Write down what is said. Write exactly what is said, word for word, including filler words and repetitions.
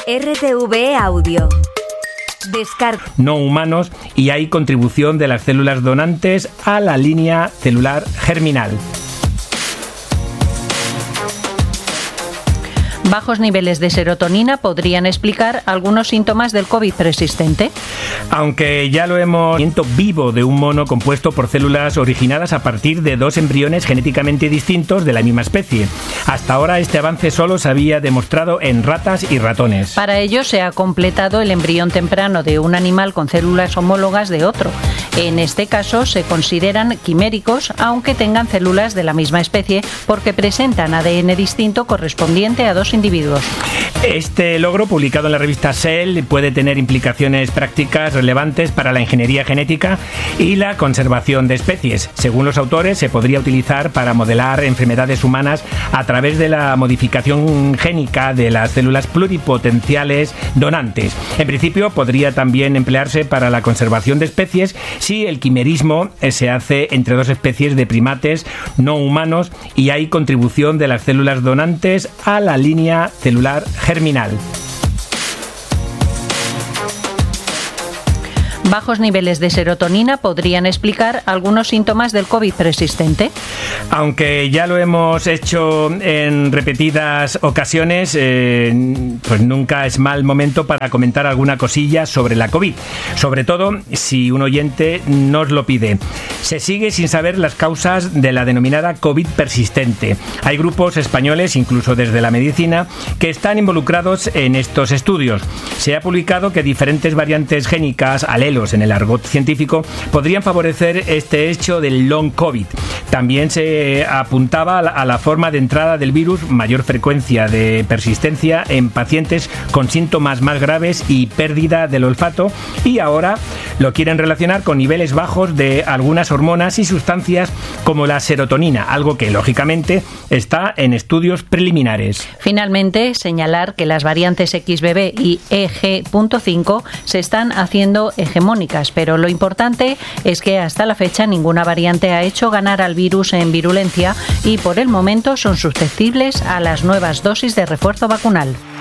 R T V Audio. Descarga. No humanos y hay contribución de las células donantes a la línea celular germinal. Bajos niveles de serotonina podrían explicar algunos síntomas del COVID persistente. Aunque ya lo hemos visto vivo de un mono compuesto por células originadas a partir de dos embriones genéticamente distintos de la misma especie. Hasta ahora este avance solo se había demostrado en ratas y ratones. Para ello se ha completado el embrión temprano de un animal con células homólogas de otro. En este caso se consideran quiméricos, aunque tengan células de la misma especie, porque presentan A D N distinto correspondiente a dos individuos. Este logro, publicado en la revista Cell, puede tener implicaciones prácticas relevantes para la ingeniería genética y la conservación de especies. Según los autores, se podría utilizar para modelar enfermedades humanas a través de la modificación génica de las células pluripotenciales donantes. En principio, podría también emplearse para la conservación de especies si el quimerismo se hace entre dos especies de primates no humanos y hay contribución de las células donantes a la línea celular germinal. Bajos niveles de serotonina podrían explicar algunos síntomas del COVID persistente. Aunque ya lo hemos hecho en repetidas ocasiones, eh, pues nunca es mal momento para comentar alguna cosilla sobre la COVID, sobre todo si un oyente nos lo pide. Se sigue sin saber las causas de la denominada COVID persistente. Hay grupos españoles, incluso desde la medicina, que están involucrados en estos estudios. Se ha publicado que diferentes variantes génicas, alelos en el argot científico, podrían favorecer este hecho del long COVID. También se apuntaba a la forma de entrada del virus, mayor frecuencia de persistencia en pacientes con síntomas más graves y pérdida del olfato, y ahora lo quieren relacionar con niveles bajos de algunas hormonas y sustancias como la serotonina, algo que lógicamente está en estudios preliminares. Finalmente, señalar que las variantes X B B y E G punto cinco se están haciendo hegemónicas, pero lo importante es que hasta la fecha ninguna variante ha hecho ganar al virus en virulencia y por el momento son susceptibles a las nuevas dosis de refuerzo vacunal.